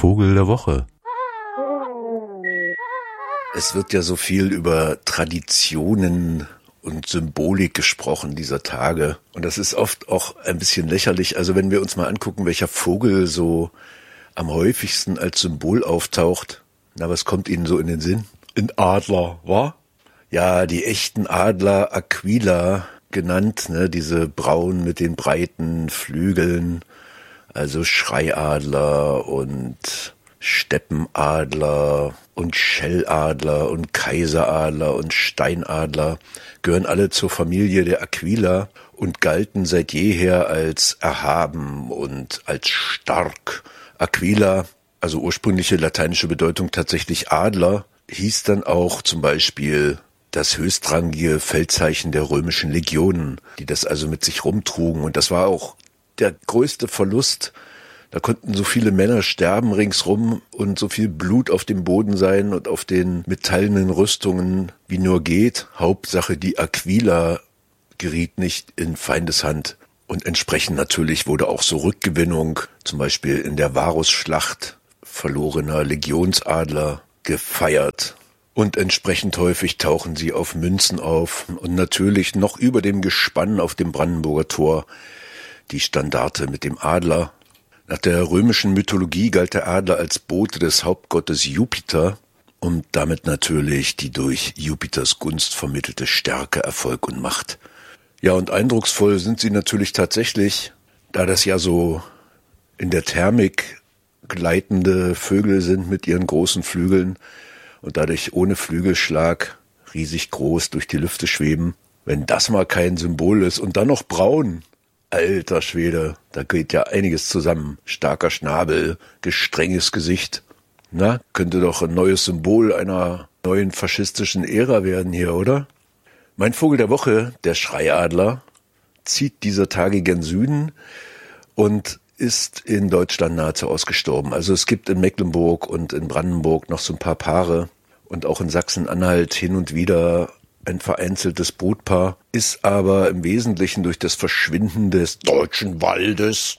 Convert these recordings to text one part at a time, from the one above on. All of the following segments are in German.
Vogel der Woche. Es wird ja so viel über Traditionen und Symbolik gesprochen dieser Tage. Und das ist oft auch ein bisschen lächerlich. Also wenn wir uns mal angucken, welcher Vogel so am häufigsten als Symbol auftaucht. Na, was kommt Ihnen so in den Sinn? Ein Adler, wa? Ja, die echten Adler, Aquila genannt, ne, diese braun mit den breiten Flügeln. Also Schreiadler und Steppenadler und Schelladler und Kaiseradler und Steinadler gehören alle zur Familie der Aquila und galten seit jeher als erhaben und als stark. Aquila, also ursprüngliche lateinische Bedeutung tatsächlich Adler, hieß dann auch zum Beispiel das höchstrangige Feldzeichen der römischen Legionen, die das also mit sich rumtrugen. Und das war auch der größte Verlust. Da konnten so viele Männer sterben ringsrum und so viel Blut auf dem Boden sein und auf den metallenen Rüstungen wie nur geht. Hauptsache die Aquila geriet nicht in Feindeshand. Und entsprechend natürlich wurde auch so Rückgewinnung, zum Beispiel in der Varusschlacht verlorener Legionsadler, gefeiert. Und entsprechend häufig tauchen sie auf Münzen auf. Und natürlich noch über dem Gespann auf dem Brandenburger Tor die Standarte mit dem Adler. Nach der römischen Mythologie galt der Adler als Bote des Hauptgottes Jupiter und damit natürlich die durch Jupiters Gunst vermittelte Stärke, Erfolg und Macht. Ja, und eindrucksvoll sind sie natürlich tatsächlich, da das ja so in der Thermik gleitende Vögel sind mit ihren großen Flügeln und dadurch ohne Flügelschlag riesig groß durch die Lüfte schweben. Wenn das mal kein Symbol ist und dann noch braun. Alter Schwede, da geht ja einiges zusammen. Starker Schnabel, gestrenges Gesicht. Na, könnte doch ein neues Symbol einer neuen faschistischen Ära werden hier, oder? Mein Vogel der Woche, der Schreiadler, zieht dieser Tage gen Süden und ist in Deutschland nahezu ausgestorben. Also es gibt in Mecklenburg und in Brandenburg noch so ein paar Paare und auch in Sachsen-Anhalt hin und wieder ein vereinzeltes Brutpaar, ist aber im Wesentlichen durch das Verschwinden des deutschen Waldes,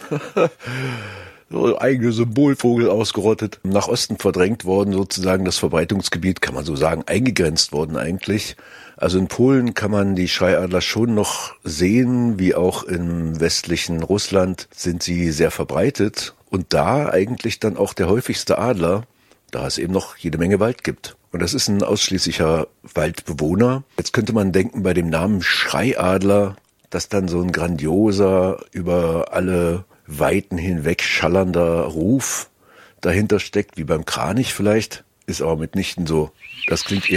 so eigene Symbolvogel ausgerottet, nach Osten verdrängt worden, sozusagen das Verbreitungsgebiet, kann man so sagen, eingegrenzt worden eigentlich. Also in Polen kann man die Schreiadler schon noch sehen, wie auch im westlichen Russland sind sie sehr verbreitet und da eigentlich dann auch der häufigste Adler, da es eben noch jede Menge Wald gibt. Und das ist ein ausschließlicher Waldbewohner. Jetzt könnte man denken, bei dem Namen Schreiadler, dass dann so ein grandioser, über alle Weiten hinweg schallernder Ruf dahinter steckt, wie beim Kranich vielleicht. Ist aber mitnichten so. Das klingt eher